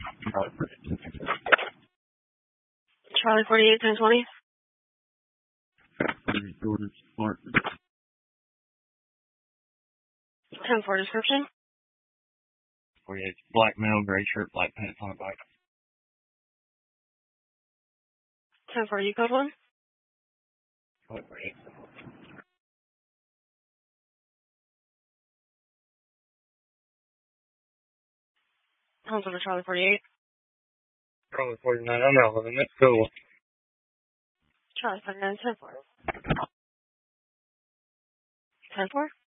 Charlie 48, 1020. Jordan Smart. 10-4 description. 48, black male, gray shirt, black pants on a bike. 10-4, you code 1. Code 48. Homes over Charlie 48. Charlie 49, I'm out living. That's cool. Charlie 49, 10-4. 10-4.